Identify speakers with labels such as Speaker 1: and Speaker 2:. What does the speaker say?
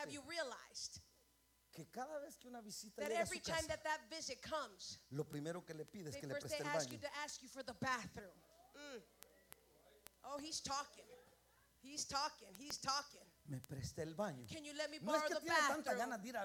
Speaker 1: Have you realized
Speaker 2: que cada vez que una visita
Speaker 1: that
Speaker 2: llega a
Speaker 1: every
Speaker 2: su
Speaker 1: time
Speaker 2: casa,
Speaker 1: that visit comes,
Speaker 2: lo primero que le pide es
Speaker 1: they
Speaker 2: que le
Speaker 1: first
Speaker 2: preste
Speaker 1: they
Speaker 2: el
Speaker 1: ask you
Speaker 2: baño?
Speaker 1: to ask you for the bathroom. Oh, he's talking. He's talking. He's talking.
Speaker 2: Me preste el baño.
Speaker 1: Can you let me
Speaker 2: No es
Speaker 1: borrow
Speaker 2: que
Speaker 1: the
Speaker 2: tiene tanta
Speaker 1: bathroom?
Speaker 2: ganas de ir a